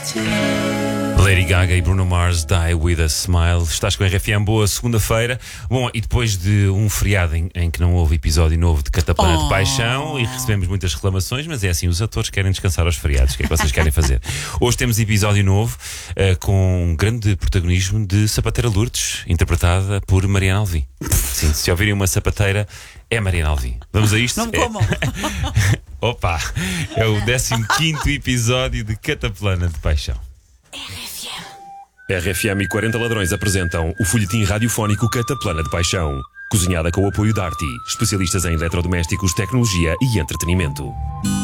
Lady Gaga e Bruno Mars, Die With A Smile. Estás com a RFM, boa segunda-feira. Bom, e depois de um feriado em que não houve episódio novo de Cataplana de Paixão e recebemos muitas reclamações, mas é assim, os atores querem descansar aos feriados. O que é que vocês querem fazer? Hoje temos episódio novo com um grande protagonismo de Sapateira Lourdes, interpretada por Mariana Alvim. Sim, se ouvirem uma sapateira, é Mariana Alvim. Vamos a isto? Não me comam. Opa, é o 15º episódio de Cataplana de Paixão. RFM e 40 Ladrões apresentam o folhetim radiofónico Cataplana de Paixão, cozinhada com o apoio da Arti, especialistas em eletrodomésticos, tecnologia e entretenimento.